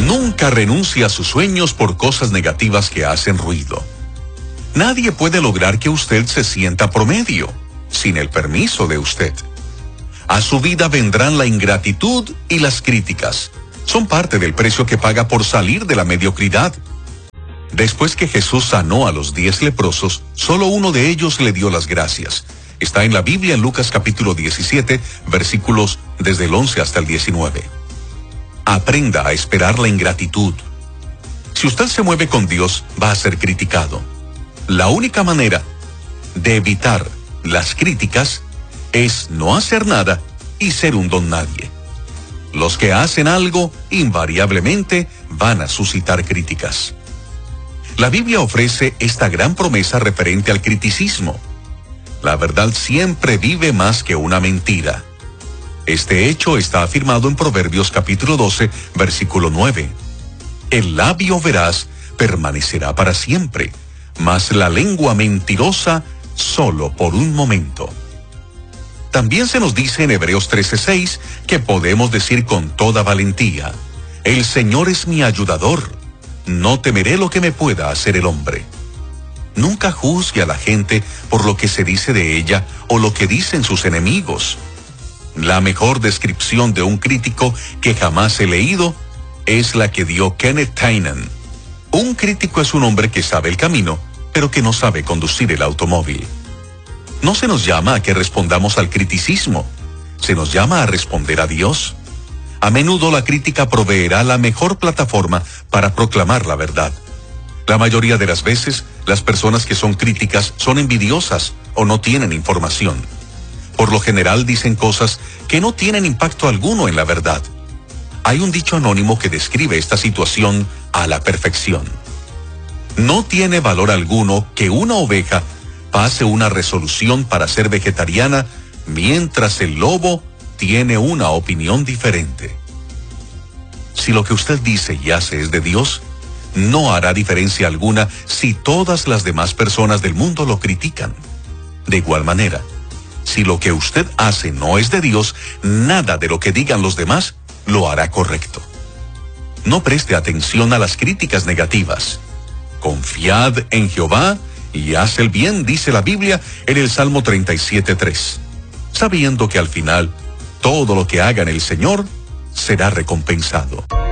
Nunca renuncie a sus sueños por cosas negativas que hacen ruido. Nadie puede lograr que usted se sienta promedio, sin el permiso de usted. A su vida vendrán la ingratitud y las críticas. Son parte del precio que paga por salir de la mediocridad. Después que Jesús sanó a los 10 leprosos, solo uno de ellos le dio las gracias. Está en la Biblia en Lucas capítulo 17, versículos desde el 11 hasta el 19. Aprenda a esperar la ingratitud. Si usted se mueve con Dios, va a ser criticado. La única manera de evitar las críticas es no hacer nada y ser un don nadie. Los que hacen algo invariablemente van a suscitar críticas. La Biblia ofrece esta gran promesa referente al criticismo. La verdad siempre vive más que una mentira. Este hecho está afirmado en Proverbios capítulo 12, versículo 9. El labio veraz permanecerá para siempre, mas la lengua mentirosa solo por un momento. También se nos dice en Hebreos 13:6 que podemos decir con toda valentía: el Señor es mi ayudador, no temeré lo que me pueda hacer el hombre. Nunca juzgue a la gente por lo que se dice de ella o lo que dicen sus enemigos. La mejor descripción de un crítico que jamás he leído es la que dio Kenneth Tynan. Un crítico es un hombre que sabe el camino, pero que no sabe conducir el automóvil. No se nos llama a que respondamos al criticismo, se nos llama a responder a Dios. A menudo la crítica proveerá la mejor plataforma para proclamar la verdad. La mayoría de las veces, las personas que son críticas son envidiosas o no tienen información. Por lo general dicen cosas que no tienen impacto alguno en la verdad. Hay un dicho anónimo que describe esta situación a la perfección. No tiene valor alguno que una oveja pase una resolución para ser vegetariana mientras el lobo tiene una opinión diferente. Si lo que usted dice y hace es de Dios, no hará diferencia alguna si todas las demás personas del mundo lo critican. De igual manera, si lo que usted hace no es de Dios, nada de lo que digan los demás lo hará correcto. No preste atención a las críticas negativas. Confiad en Jehová y haz el bien, dice la Biblia en el Salmo 37:3, sabiendo que al final todo lo que haga en el Señor será recompensado.